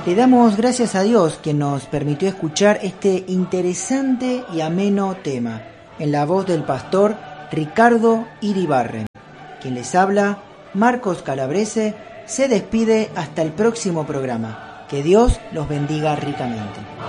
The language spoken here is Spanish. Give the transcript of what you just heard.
Le damos gracias a Dios que nos permitió escuchar este interesante y ameno tema, en la voz del pastor Ricardo Iribarren. Quien les habla, Marcos Calabrese, se despide hasta el próximo programa. Que Dios los bendiga ricamente.